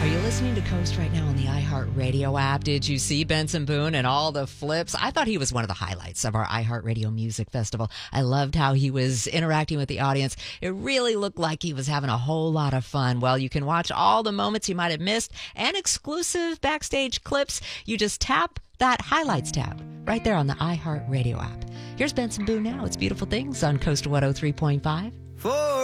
Are you listening to Coast right now on the iHeartRadio app? Did you see Benson Boone and all the flips? I thought he was one of the highlights of our iHeartRadio Music Festival. I loved how he was interacting with the audience. It really looked like he was having a whole lot of fun. Well, you can watch all the moments you might have missed and exclusive backstage clips. You just tap that highlights tab right there on the iHeartRadio app. Here's Benson Boone now. It's Beautiful Things on Coast 103.5.